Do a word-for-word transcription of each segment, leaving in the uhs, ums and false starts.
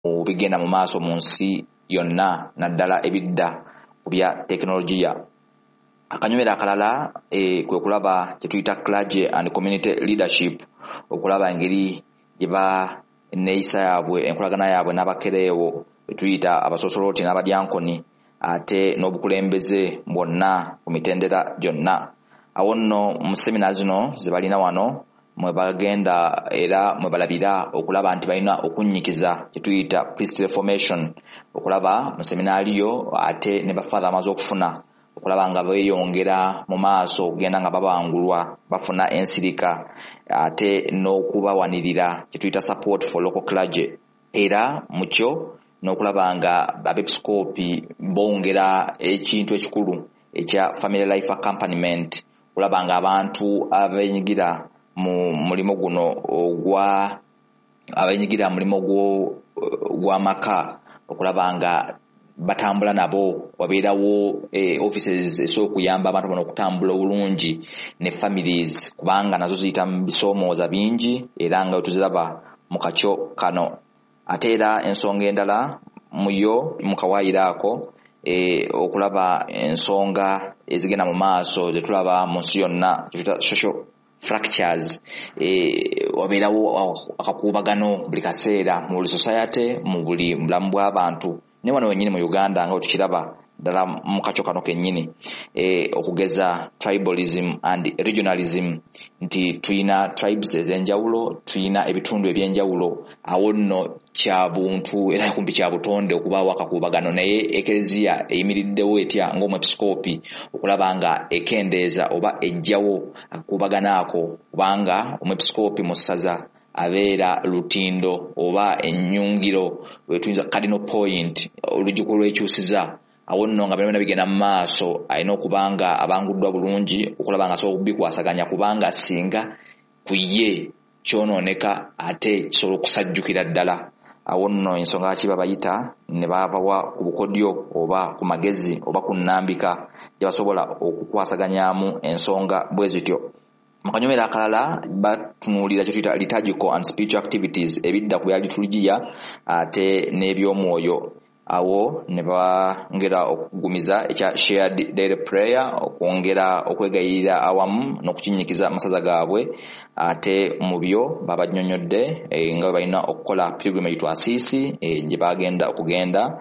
bigenda mu maaso mu nsi yonna naddala ebidda ku bya tekinologiya. Akanyomera akalala e, kwe kulaba kye tuyita clergy and community leadership, okulaba engeri gye ba neeyisa yaabwe enkolagana yaabwe n'abakereewo bwe tuyita abasosoloti n'abadyankoni ate n'obukulembeze bwonna ku mitendera gyonna. Awo nno mu semina zino ze balina wano mwe bagenda era mwe balabira okulaba nti balina okunnyikiza kye tuyita priestly formation, okulaba mu seminaaliyo ate ne bafaatha amaze okufuna okulaba nga beeyongera mu maaso okugenda nga babangulwa bafuna ensirika ate n'okubawanirira kye tuyita support for local clergy, era mu kyo n'okulaba nga abepiskopi bongera ekintu ekikulu ekya family life accompaniment, okulaba nga abantu abenyigira mu mulimo guno ogwa abenyigira mulimo gw'amaka okulaba nga batambula nabo, wabeerawo eh, offices ez'okuyamba abantu bano okutambula obulungi ne families kubanga nazo ziyita mu bisoomooza bingi era nga tuziraba mu kakyo kano. Ate era ensonga endala muyo mu kawaayiro ako eh, okulaba ensonga ezigenda mu maaso ze tulaba mu nsi yonna social fractures, eh, wabeerawo akakuubagano buli kaseera mu buli society mu buli bulamu bw'abantu ne wano wennyini mu Uganda nga tukiraba ddala mu kakyo kano kennyini, eh, okugeza tribalism and regionalism, nti tuyina tribes ez'enjawulo, tuyina ebitundu eby'enjawulo. Awo nno kya buntu era kumpi kya butonde okubaawo akakuubagano, naye ekereziya eyimiriddewo etya ng'omwepiskopi okulaba nga ekendeeza oba ejjawo akakuubagano ako, kubanga omwepiskopi mu ssaza abeera lutindo oba ennyungiro wetuyinza cardinal point olujuko lw'ekyusiza. Awo nno nga byonna bigenda mu maaso alina okubanga abanguddwa bulungi okulaba nga asobola okubikwasaganya, kubanga singa ku ye kyonooneka ate kisobola okusajjukira ddala. Awo nno ensonga lwaki babayita ne babawa ku bukodyo oba ku magezi oba ku nnambika gye basobola okukwasaganyamu ensonga bwe zityo. Mu kanyomera akalala batunuulira kye tuyita liturgical and spiritual activities, ebidda ku bya liturgiya ate n'ebyomwoyo. Awo ne bongera okugumiza ekya shared daily prayer, okwongera okwegayirira awamu n'okukinyikiza amasaza gaabwe. Ate mu byo babanyonyodde e, nga balina okukola pilgrimage to Assisi e, gye bagenda okugenda,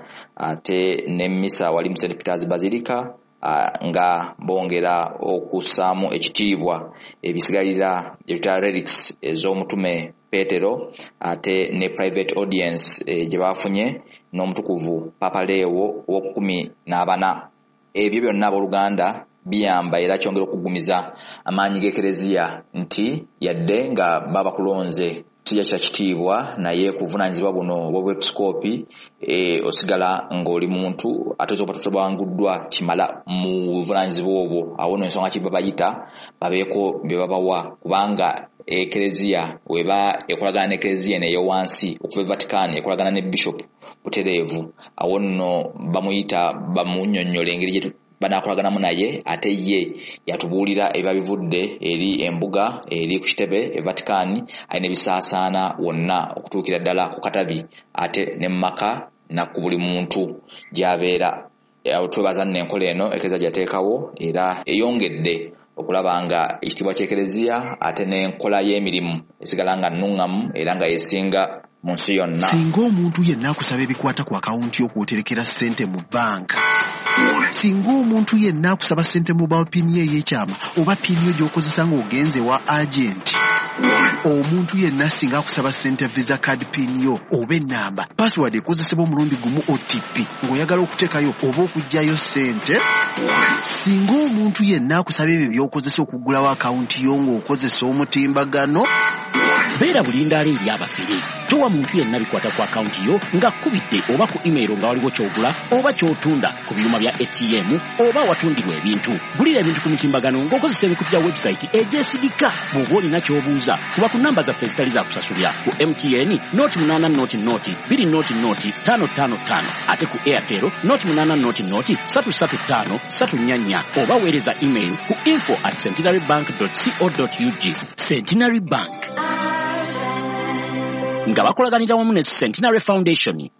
ate n'emmisa wali mu Saint Peter's Basilica. Uh, nga bongera okusaamu ekitiibwa ebisigalira ebita relics ez'omutume Petero, ate ne private audience e, gye bafunye n'omutukuvu Papa Leo w'okumi n'abana. Ebyo byonna abooluganda biyamba era kyongera okugumiza amaanyi g'ekereziya nti yadde nga baba kulonze tija kya kitiibwa naye kuvunanyizibwa buno obw'episkopi e, osigala ng'oli muntu ate oba tobanguddwa kimala mu buvunanyizibwa obwo. Awo no ensonga ki babayita babeeko bye babawa, kubanga ekereziya weba ekolagana n'ekereziya neyo wansi okuva Vatican ekolagana ne bishop butereevu. Awo nno bamuyita bamunnyonnyola engeri gye banaakolaganamu naye, ate ye yatubuulira ebiba bivudde eri embuga eri ku kitebe e Vatican alina ebisaasaana wonna okutuukira ddala ku katabi ate ne mmaka na ku buli muntu gy'abeera. Twebaza nno enkola eno ekereziya gyateekawo era eyongedde okulaba nga ekitiibwa ky'ekereziya ate n'enkola y'emirimu esigala nga nnuŋŋamu era nga yesinga mu nsi yonna. Singa omuntu yenna akusaba ebikwata ku akawunti y'okwoterekera ssente mu banka, singa omuntu yenna akusaba ssente mu ba pini ey'ekyama oba pini gy'okozesa ng'ogenze wa agenti, omuntu yenna singa akusaba ssente visa card pin yo oba ennamba password ekozesebwa omulundi gumu O T P ng'oyagala okuteekayo oba okuggyayo ssente, singa omuntu yenna akusaba ebyo by'okozesa okuggulawo akawunti yo ng'okozesa omutimbagano, beera bulindaala eri abafere. Towa muntu yenna bikwata ku akawunti yo ng'akkubidde oba ku email nga waliwo ky'ogula oba ky'otunda ku byuma bya A T M oba watundirwa ebintu. Gulira ebintu ku mutimbagano ng'okozesa ebikutu bya website egyesigika. Bw'oba olina ky'obuuza kuba ku nnamba zaffe ezitali za kusasulira ku M T N noti munaana noti noti bbiri noti noti ttaano ttaano ttaano, ate ku Airtel noti munaana noti noti ssatu ssatu ttaano ssatu nnya nnya, oba weereza email ku info at centenary bank dot co dot u g. Centenary Bank, nga bakolaganira wamu ne Centenary Foundation.